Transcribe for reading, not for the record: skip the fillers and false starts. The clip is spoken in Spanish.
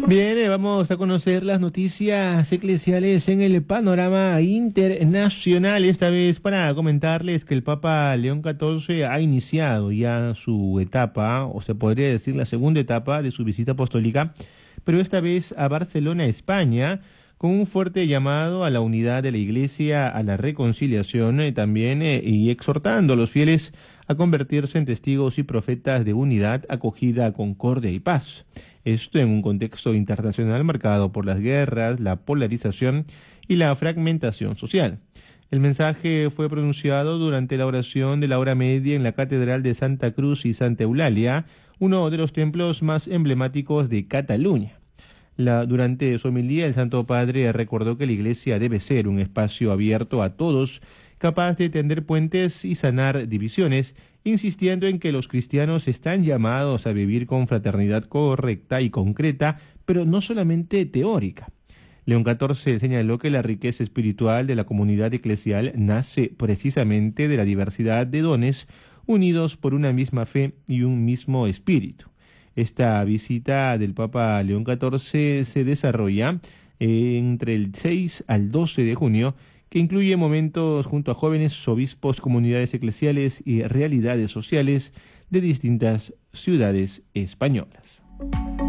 Bien, vamos a conocer las noticias eclesiales en el panorama internacional, esta vez para comentarles que el Papa León XIV ha iniciado ya su etapa, o se podría decir la segunda etapa de su visita apostólica, pero esta vez a Barcelona, España, con un fuerte llamado a la unidad de la Iglesia, a la reconciliación también, y exhortando a los fieles a convertirse en testigos y profetas de unidad, acogida, concordia y paz. Esto en un contexto internacional marcado por las guerras, la polarización y la fragmentación social. El mensaje fue pronunciado durante la oración de la hora media en la Catedral de Santa Cruz y Santa Eulalia, uno de los templos más emblemáticos de Cataluña. Durante su homilía, el Santo Padre recordó que la Iglesia debe ser un espacio abierto a todos, capaz de tender puentes y sanar divisiones, insistiendo en que los cristianos están llamados a vivir con fraternidad correcta y concreta, pero no solamente teórica. León XIV señaló que la riqueza espiritual de la comunidad eclesial nace precisamente de la diversidad de dones unidos por una misma fe y un mismo espíritu. Esta visita del Papa León XIV se desarrolla entre el 6 al 12 de junio, que incluye momentos junto a jóvenes, obispos, comunidades eclesiales y realidades sociales de distintas ciudades españolas.